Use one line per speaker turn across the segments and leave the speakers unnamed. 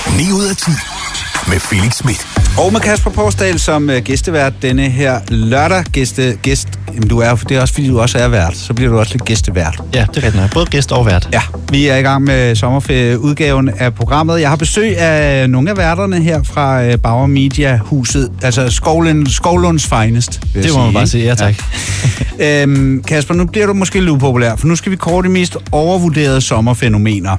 9 ud af 10 med Felix Smith.
Og med Kasper Porsdal som gæstevært denne her lørdag. Gæst. Det er også fordi, du også er vært. Så bliver du også lidt gæstevært.
Ja, det er rigtigt. Både gæst og vært.
Ja, vi er i gang med sommerferieudgaven af programmet. Jeg har besøg af nogle af værterne her fra Bauer Media-huset. Altså Skovlunds finest.
Det må man bare sige. Ja, tak.
Ja. Kasper, nu bliver du måske lidt upopulær, for nu skal vi kåre de mest overvurderede sommerfænomener.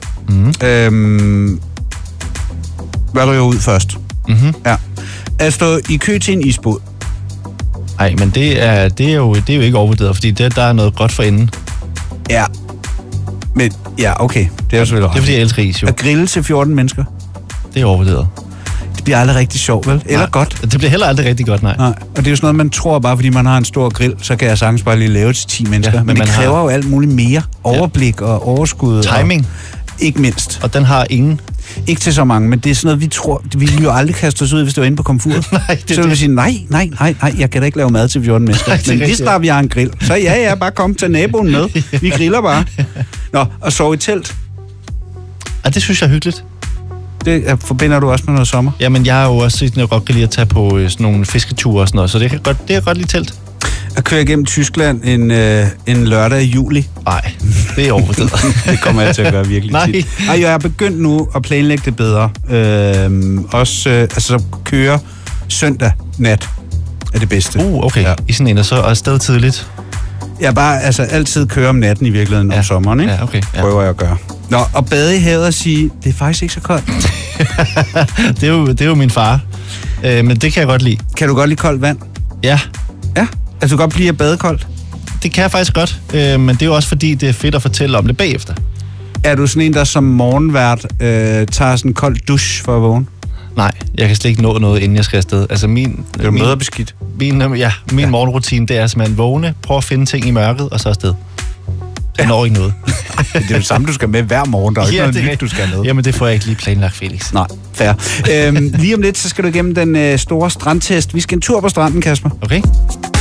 Hvad ryger ud først? Ja. At stå i kø til en isbåd.
Nej, men det er jo ikke overvurderet, fordi der er noget godt for enden.
Ja. Men, ja, okay. Det er selvfølgelig
det er fordi, jeg elsker is, jo.
At grille til 14 mennesker.
Det er overvurderet.
Det bliver aldrig rigtig sjovt, vel? Eller godt.
Det bliver heller aldrig rigtig godt, nej.
Og det er jo sådan noget, man tror bare, fordi man har en stor grill, så kan jeg sagtens bare lige lave til 10 mennesker. Ja, men det kræver jo alt muligt mere. Overblik og overskud.
Timing.
Ikke mindst.
Og den har ingen.
Ikke til så mange, men det er sådan noget, vi tror, vi ville jo aldrig kaste os ud, hvis det var inde på komfuret. Så vil vi sige, nej, jeg kan da ikke lave mad til 14 mennesker. Men hvis der vi har en grill, så ja, bare kom til naboen med. Vi griller bare. Nå, og sove i telt.
Og det synes jeg er hyggeligt.
Det forbinder du også med noget sommer?
Jamen, jeg har jo også set, at jeg godt kan lide at tage på sådan nogle fisketure og sådan noget, så det er godt lide telt.
At køre igennem Tyskland en lørdag i juli.
Nej, det er overvurderet.
Det kommer jeg til at gøre virkelig tit. Ej, jeg er begyndt nu at planlægge det bedre. Så køre søndag nat er det bedste.
Okay. Ja. I sådan en, og så afsted tidligt.
Jeg bare altid køre om natten i virkeligheden om sommeren, ikke?
Ja, okay. Ja.
Prøver jeg at gøre. Nå, og bade i havet og sige, det er faktisk ikke så koldt.
det er jo min far. Men det kan jeg godt lide.
Kan du godt lide koldt vand?
Ja.
Ja? Altså du kan godt blive at bade koldt?
Det kan jeg faktisk godt, men det er jo også fordi, det er fedt at fortælle om det bagefter. Er
du sådan en, der som morgenvært tager sådan en kold douche for at vågne?
Nej, jeg kan slet ikke nå noget, inden jeg skal afsted. Altså
det er møderbeskidt.
Min morgenrutine, det er simpelthen vågne, prøve at finde ting i mørket, og så afsted. Jeg når ikke noget.
Det er jo det samme, du skal med hver morgen. Der er ikke noget nyt, du skal med.
Jamen, det får jeg ikke lige planlagt, Felix.
Nej, fair. Lige om lidt, så skal du igennem den store strandtest. Vi skal en tur på stranden, Kasper.
Okay.